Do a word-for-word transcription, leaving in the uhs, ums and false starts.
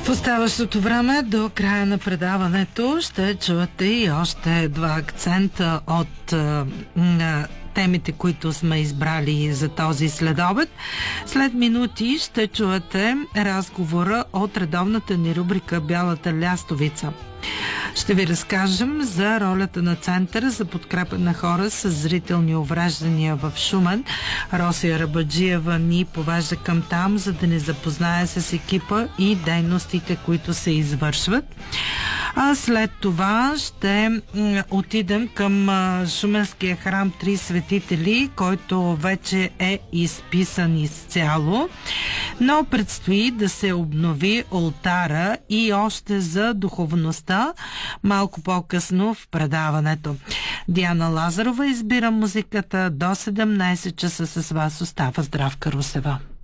В оставащото време до края на предаването ще чуете и още два акцента от на темите, които сме избрали за този следобед. След минути ще чуете разговора от редовната ни рубрика «Бялата лястовица». Ще ви разкажем за ролята на Центъра за подкрепа на хора с зрителни увреждания в Шумен. Росия Рабаджиева ни повежда към там, за да ни запознае с екипа и дейностите, които се извършват. А след това ще отидем към Шуменския храм Три светители, който вече е изписан изцяло, но предстои да се обнови олтара и още за духовността малко по-късно в предаването. Диана Лазарова избира музиката. До седемнайсет часа с вас остава Здравка Русева.